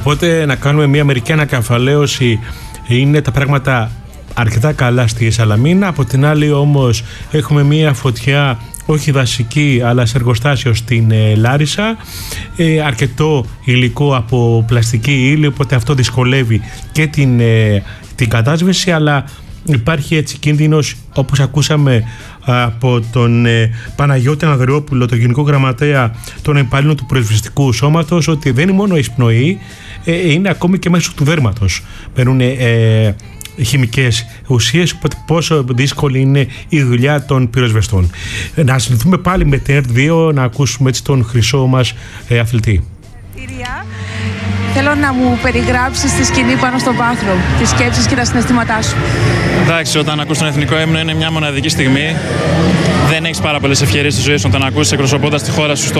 Οπότε να κάνουμε μια μερική ανακεφαλαίωση. Είναι τα πράγματα αρκετά καλά στη Σαλαμίνα. Από την άλλη όμως έχουμε μια φωτιά όχι δασική αλλά σε εργοστάσιο στην Λάρισα, αρκετό υλικό από πλαστική ύλη, οπότε αυτό δυσκολεύει και την κατάσβεση, αλλά υπάρχει έτσι κίνδυνος, όπως ακούσαμε από τον Παναγιώτη Ανδρεόπουλο, τον Γενικό Γραμματέα των Υπαλλήλων του Πυροσβεστικού Σώματος, ότι δεν είναι μόνο η εισπνοή, είναι ακόμη και μέσω του δέρματος παίρνουν χημικές ουσίες, οπότε πόσο δύσκολη είναι η δουλειά των πυροσβεστών. Να συνηθούμε πάλι με την ΕΡΤ2 να ακούσουμε έτσι τον χρυσό μας αθλητή. Θέλω να μου περιγράψεις τη σκηνή πάνω στο βάθρο, τις σκέψεις και τα συναισθήματά σου. Εντάξει, όταν ακούς τον εθνικό ύμνο είναι μια μοναδική στιγμή. Δεν έχεις πάρα πολλές ευκαιρίες στη ζωή σου να τον ακούσεις εκπροσωπώντας τη χώρα σου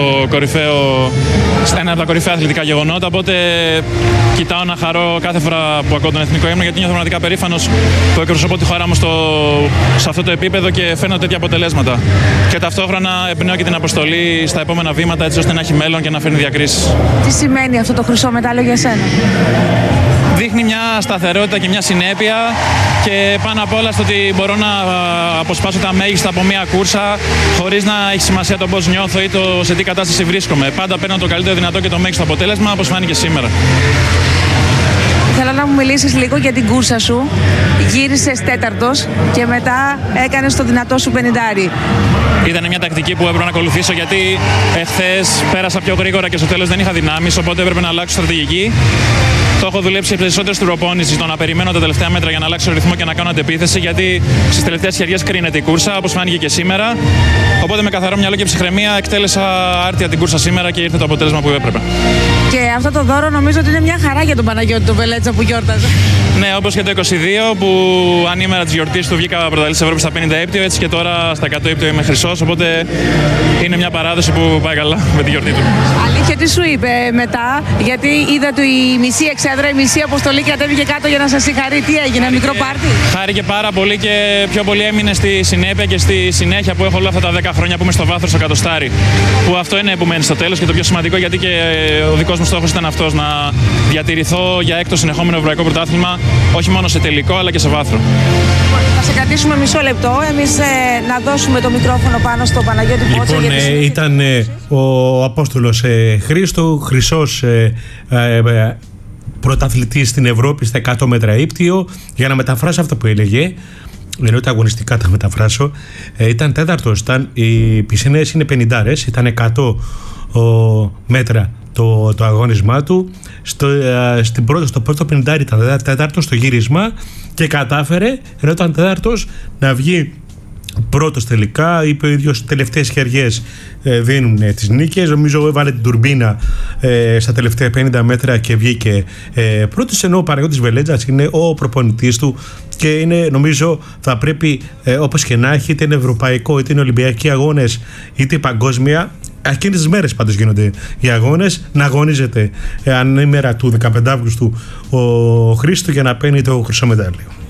στα ένα από τα κορυφαία αθλητικά γεγονότα. Οπότε κοιτάω να χαρώ κάθε φορά που ακούω τον εθνικό ύμνο, γιατί νιώθω πραγματικά περήφανος που εκπροσωπώ τη χώρα μου σε αυτό το επίπεδο και φέρνω τέτοια αποτελέσματα. Και ταυτόχρονα εμπνέω και την αποστολή στα επόμενα βήματα, έτσι ώστε να έχει μέλλον και να φέρνει διακρίσεις. Τι σημαίνει αυτό το χρυσό μετάλλιο για σένα? Δείχνει μια σταθερότητα και μια συνέπεια και πάνω απ' όλα στο ότι μπορώ να αποσπάσω τα μέγιστα από μια κούρσα χωρίς να έχει σημασία το πώς νιώθω ή σε τι κατάσταση βρίσκομαι. Πάντα παίρνω το καλύτερο δυνατό και το μέγιστο αποτέλεσμα, όπως φάνηκε σήμερα. Θέλω να μου μιλήσεις λίγο για την κούρσα σου. Γύρισες τέταρτος και μετά έκανες το δυνατό σου 50. Ήταν μια τακτική που έπρεπε να ακολουθήσω, γιατί εχθές πέρασα πιο γρήγορα και στο τέλος δεν είχα δυνάμεις, οπότε έπρεπε να αλλάξω στρατηγική. Το έχω δουλέψει περισσότερο στην προπόνηση, στο να περιμένω τα τελευταία μέτρα για να αλλάξω ρυθμό και να κάνω αντεπίθεση, γιατί στις τελευταίες χεριές κρίνεται η κούρσα, όπως φάνηκε και σήμερα. Οπότε με καθαρό μυαλό και ψυχραιμία εκτέλεσα άρτια την κούρσα σήμερα και ήρθε το αποτέλεσμα που έπρεπε. Και αυτό το δώρο νομίζω ότι είναι μια χαρά για τον Παναγιώτη τον Βελέτσα που γιόρταζε. Ναι, όπως και το 22 που ανήμερα της γιορτής του βγήκα πρωταθλητής Ευρώπης στα 50 ύπτιο, έτσι και τώρα στα 100 ύπτιο είμαι χρυσός, οπότε είναι μια παράδοση που πάει καλά με τη γιορτή του. Αλήθεια, τι σου είπε μετά, γιατί είδα του η μισή εξέδρα, η μισή αποστολή και κατέβηκε κάτω για να σας συγχαρεί. Τι έγινε, μικρό πάρτι? Χάρηκε πάρα πολύ και πιο πολύ έμεινε στη συνέπεια και στη συνέχεια που έχω όλα αυτά τα 10 χρόνια που είμαι στο βάθρο στο κατοστάρι. Που αυτό είναι που μένει στο τέλος και το πιο σημαντικό, γιατί και ο δικός μου στόχος ήταν αυτός, να διατηρηθώ για έκτο συνεχόμενο ευρωπαϊκό πρωτάθλημα, όχι μόνο σε τελικό αλλά και σε βάθρο. Θα σε κρατήσουμε μισό λεπτό, εμείς να δώσουμε το μικρόφωνο πάνω στο Παναγιώτη Πότσα. Λοιπόν, ήταν ο Απόστολος Χρήστο, χρυσός πρωταθλητής στην Ευρώπη στα 100 μέτρα ύπτιο. Για να μεταφράσω αυτό που έλεγε, ενώ τα αγωνιστικά τα μεταφράσω, ήταν τέταρτος, οι πισίνες είναι 50, ήταν 100 μέτρα το αγώνισμά του. Στο πρώτο 50 ήταν τέταρτος στο γύρισμα και κατάφερε, ενώ ήταν τέταρτος, να βγει πρώτος τελικά. Είπε ο ίδιος, τελευταίες χεριές δίνουν τις νίκες. Νομίζω έβαλε την τουρμπίνα στα τελευταία 50 μέτρα και βγήκε πρώτος, ενώ ο Παναγιώτης Βελέτζας είναι ο προπονητής του και είναι, νομίζω θα πρέπει όπως και να έχει, είτε είναι ευρωπαϊκό είτε είναι ολυμπιακοί αγώνες είτε παγκόσμια, εκείνες τις μέρες πάντως γίνονται οι αγώνες, να αγωνίζεται ανήμερα του 15 Αύγουστου ο Χρήστο για να παίρνει το χρυσό μετάλλιο.